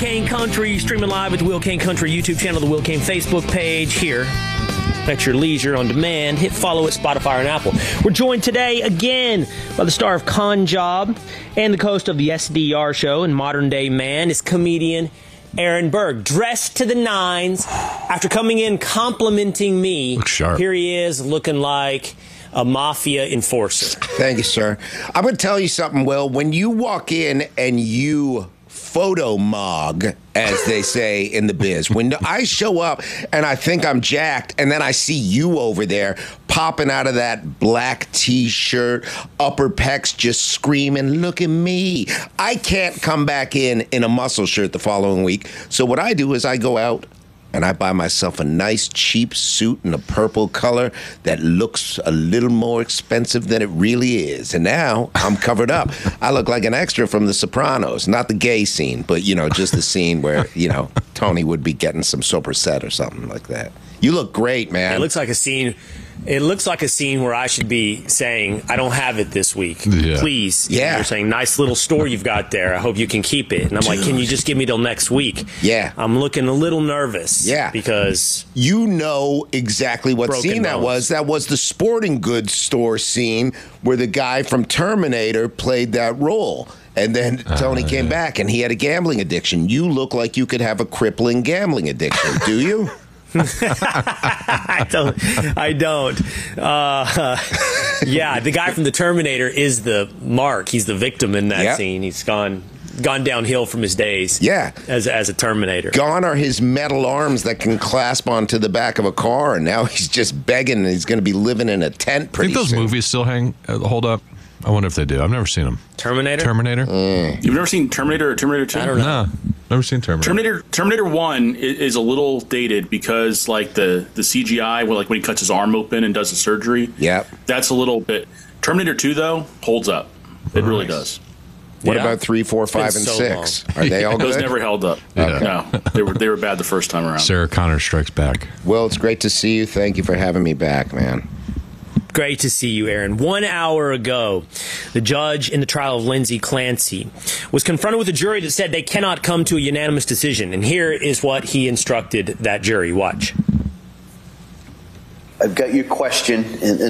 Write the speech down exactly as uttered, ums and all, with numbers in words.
Kane Country, streaming live at the Will Kane Country YouTube channel, the Will Kane Facebook page here at your leisure on demand. Hit follow at Spotify and Apple. We're joined today again by the star of Con Job and the host of the S D R show and Modern Day Man is comedian Aaron Berg, dressed to the nines after coming in complimenting me. Looks sharp. Here he is looking like a mafia enforcer. Thank you, sir. I'm going to tell you something, Will. When you walk in and you photo mog, as they say in the biz, when I show up and I think I'm jacked and then I see you over there popping out of that black T-shirt, upper pecs just screaming, look at me. I can't come back in in a muscle shirt the following week. So what I do is I go out and I buy myself a nice cheap suit in a purple color that looks a little more expensive than it really is. And now I'm covered up. I look like an extra from The Sopranos. Not the gay scene, but, you know, just the scene where, you know, Tony would be getting some soprasette or something like that. You look great, man. It looks like a scene. It looks like a scene where I should be saying, I don't have it this week. Yeah. Please. Yeah. You're saying, nice little store you've got there. I hope you can keep it. And I'm Dude. like, can you just give me till next week? Yeah. I'm looking a little nervous. Yeah. Because you know exactly what Broken scene that bones. was. That was the sporting goods store scene where the guy from Terminator played that role. And then Tony uh, came yeah. back and he had a gambling addiction. You look like you could have a crippling gambling addiction, do you? I don't. I don't. Uh, yeah, the guy from the Terminator is the mark. He's the victim in that Yep. scene. He's gone gone downhill from his days. Yeah. as as a Terminator. Gone are his metal arms that can clasp onto the back of a car, and now he's just begging and he's going to be living in a tent I pretty think those soon. movies still hang uh, hold up. I wonder if they do. I've never seen them. Terminator. Terminator? You've never seen Terminator or Terminator two? I don't know. No, never seen Terminator. Terminator Terminator one is, is a little dated because like the the C G I, well, like when he cuts his arm open and does the surgery. Yep. That's a little bit. Terminator two though holds up. It really does. What Yeah. about three, four, been five, and so six? Are they all Those good? never held up. Yeah. No, they were they were bad the first time around. Sarah Connor Strikes Back. Well, it's great to see you. Thank you for having me back, man. Great to see you, Aaron. One hour ago, the judge in the trial of Lindsay Clancy was confronted with a jury that said they cannot come to a unanimous decision. And here is what he instructed that jury. Watch. I've got your question, and, and